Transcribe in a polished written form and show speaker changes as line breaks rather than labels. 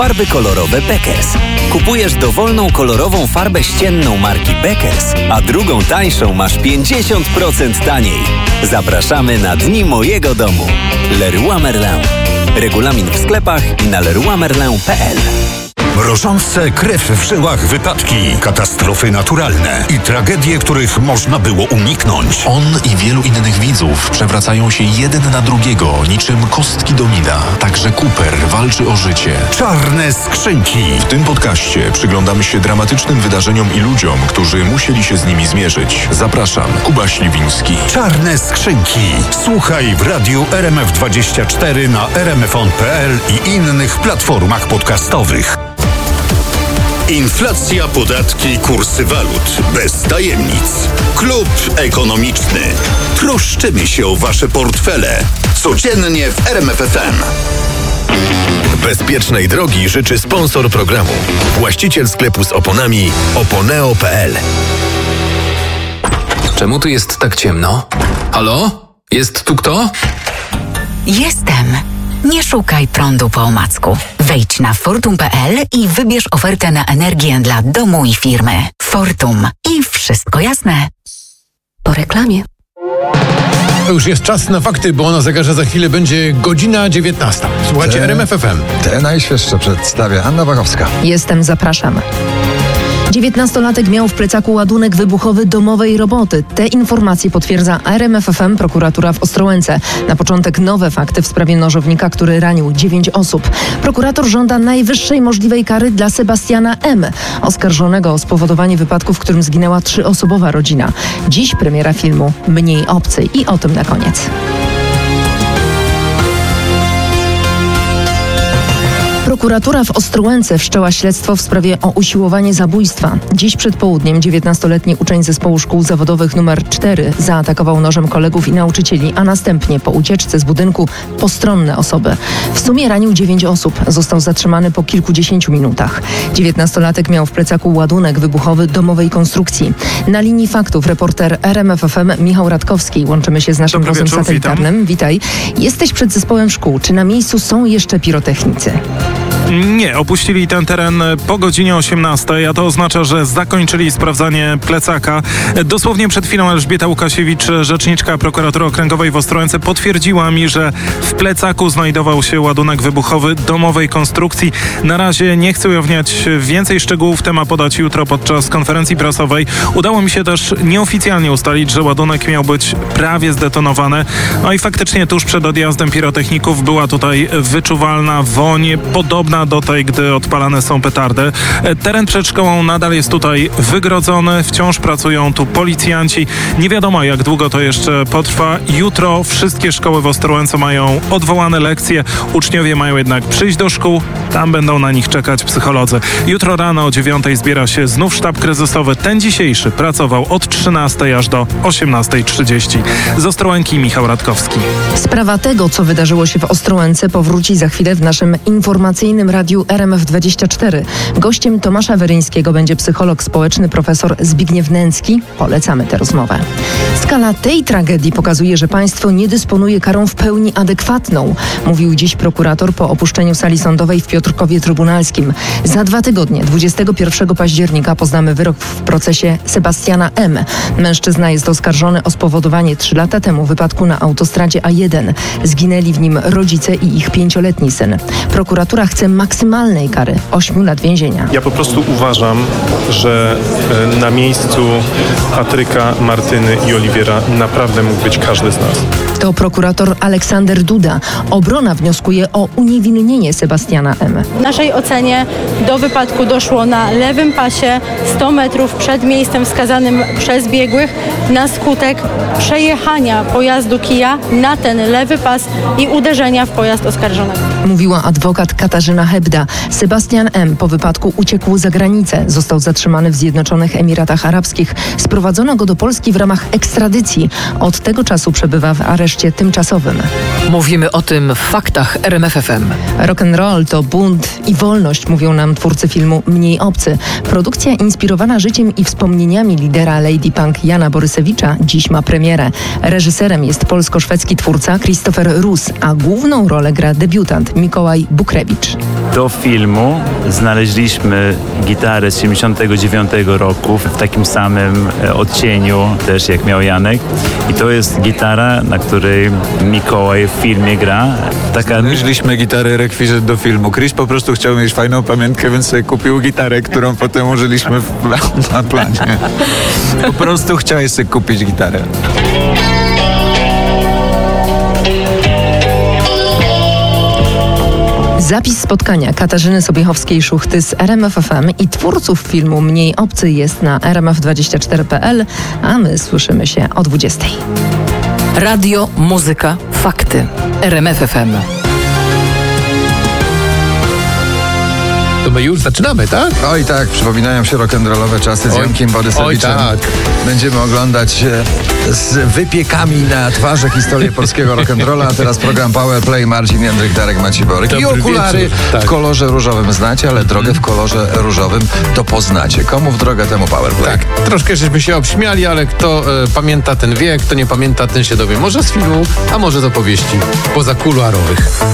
Farby kolorowe Beckers. Kupujesz dowolną kolorową farbę ścienną marki Beckers, a drugą tańszą masz 50% taniej. Zapraszamy na Dni Mojego Domu. Leroy Merlin. Regulamin w sklepach i na leroymerlin.pl.
Mrożące krew w żyłach wypadki, katastrofy naturalne i tragedie, których można było uniknąć.
On i wielu innych widzów przewracają się jeden na drugiego, niczym kostki domina. Także Cooper walczy o życie.
Czarne skrzynki.
W tym podcaście przyglądamy się dramatycznym wydarzeniom i ludziom, którzy musieli się z nimi zmierzyć. Zapraszam, Kuba Śliwiński.
Czarne skrzynki. Słuchaj w radiu RMF24 na rmfon.pl i innych platformach podcastowych. Inflacja, podatki, kursy walut. Bez tajemnic. Klub Ekonomiczny. Troszczymy się o Wasze portfele. Codziennie w RMF FM.
Bezpiecznej drogi życzy sponsor programu. Właściciel sklepu z oponami oponeo.pl.
Czemu tu jest tak ciemno? Halo? Jest tu kto?
Jestem. Nie szukaj prądu po omacku. Wejdź na fortum.pl i wybierz ofertę na energię dla domu i firmy. Fortum. I wszystko jasne. Po reklamie.
To już jest czas na fakty, bo na zegarze za chwilę będzie godzina 19. Słuchajcie RMF FM.
Te najświeższe przedstawia Anna Wachowska.
Jestem, zapraszam. 19-latek miał w plecaku ładunek wybuchowy domowej roboty. Te informacje potwierdza RMF FM, prokuratura w Ostrołęce. Na początek nowe fakty w sprawie nożownika, który ranił 9 osób. Prokurator żąda najwyższej możliwej kary dla Sebastiana M., oskarżonego o spowodowanie wypadku, w którym zginęła 3-osobowa rodzina. Dziś premiera filmu Mniej obcy i o tym na koniec. Prokuratura w Ostrołęce wszczęła śledztwo w sprawie o usiłowanie zabójstwa. Dziś przed południem 19-letni uczeń zespołu szkół zawodowych nr 4 zaatakował nożem kolegów i nauczycieli, a następnie po ucieczce z budynku postronne osoby. W sumie ranił 9 osób. Został zatrzymany po kilkudziesięciu minutach. 19-latek miał w plecaku ładunek wybuchowy domowej konstrukcji. Na linii faktów reporter RMF FM Michał Radkowski. Łączymy się z naszym wozem satelitarnym. Witaj. Jesteś przed zespołem szkół. Czy na miejscu są jeszcze pirotechnicy?
Nie, opuścili ten teren po godzinie 18, a to oznacza, że zakończyli sprawdzanie plecaka. Dosłownie przed chwilą Elżbieta Łukasiewicz, rzeczniczka prokuratury okręgowej w Ostrołęce, potwierdziła mi, że w plecaku znajdował się ładunek wybuchowy domowej konstrukcji. Na razie nie chcę ujawniać więcej szczegółów, temat podać jutro podczas konferencji prasowej. Udało mi się też nieoficjalnie ustalić, że ładunek miał być prawie zdetonowany. No i faktycznie tuż przed odjazdem pirotechników była tutaj wyczuwalna woń, podobna do tej, gdy odpalane są petardy. Teren przed szkołą nadal jest tutaj wygrodzony, wciąż pracują tu policjanci. Nie wiadomo, jak długo to jeszcze potrwa. Jutro wszystkie szkoły w Ostrołęce mają odwołane lekcje. Uczniowie mają jednak przyjść do szkół, tam będą na nich czekać psycholodzy. Jutro rano o 9 zbiera się znów sztab kryzysowy. Ten dzisiejszy pracował od 13 aż do 18:30. Z Ostrołęki Michał Radkowski.
Sprawa tego, co wydarzyło się w Ostrołęce, powróci za chwilę w naszym informacyjnym radiu RMF24. Gościem Tomasza Weryńskiego będzie psycholog społeczny profesor Zbigniew Nęcki. Polecamy tę rozmowę. Skala tej tragedii pokazuje, że państwo nie dysponuje karą w pełni adekwatną, mówił dziś prokurator po opuszczeniu sali sądowej w Piotrkowie Trybunalskim. Za 2 tygodnie, 21 października, poznamy wyrok w procesie Sebastiana M. Mężczyzna jest oskarżony o spowodowanie 3 lata temu wypadku na autostradzie A1. Zginęli w nim rodzice i ich 5-letni syn. Prokuratura chce maksymalnej kary 8 lat więzienia.
Ja po prostu uważam, że na miejscu Patryka, Martyny i Oliwiera naprawdę mógł być każdy z nas.
To prokurator Aleksander Duda. Obrona wnioskuje o uniewinnienie Sebastiana M.
W naszej ocenie do wypadku doszło na lewym pasie 100 metrów przed miejscem wskazanym przez biegłych na skutek przejechania pojazdu Kia na ten lewy pas i uderzenia w pojazd oskarżonego.
Mówiła adwokat Katarzyna Hebda. Sebastian M. po wypadku uciekł za granicę. Został zatrzymany w Zjednoczonych Emiratach Arabskich. Sprowadzono go do Polski w ramach ekstradycji. Od tego czasu przebywa w areszcie tymczasowym.
Mówimy o tym w faktach RMF FM.
Rock'n'roll to bunt i wolność, mówią nam twórcy filmu Mniej obcy. Produkcja inspirowana życiem i wspomnieniami lidera Lady Punk Jana Borysewicza dziś ma premierę. Reżyserem jest polsko-szwedzki twórca Christopher Rus, a główną rolę gra debiutant Mikołaj Bukrewicz. Rekwisz.
Do filmu znaleźliśmy gitarę z 79 roku w takim samym odcieniu też jak miał Janek. I to jest gitara, na której Mikołaj w filmie gra.
Znaleźliśmy gitarę rekwizyt do filmu. Chris po prostu chciał mieć fajną pamiątkę, więc sobie kupił gitarę, którą potem użyliśmy na planie. Po prostu chciałeś sobie kupić gitarę.
Zapis spotkania Katarzyny Sobiechowskiej-Szuchty z RMF FM i twórców filmu Mniej obcy jest na rmf24.pl, a my słyszymy się o 20:00.
Radio, muzyka, fakty. RMF FM.
To my już zaczynamy, tak?
Oj tak, przypominają się rock'n'rollowe czasy z Jankiem Borysewiczem.
Oj tak.
Będziemy oglądać z wypiekami na twarzy historię polskiego rock'n'rolla, a teraz program Power Play, Marcin Jędryk, Darek Maciborek. I okulary w kolorze różowym znacie, ale drogę w kolorze różowym to poznacie. Komu w drogę, temu Power Play.
Tak, troszkę żeśmy się obśmiali, ale kto pamięta ten wie, kto nie pamięta, ten się dowie. Może z filmu, a może z opowieści pozakuluarowych.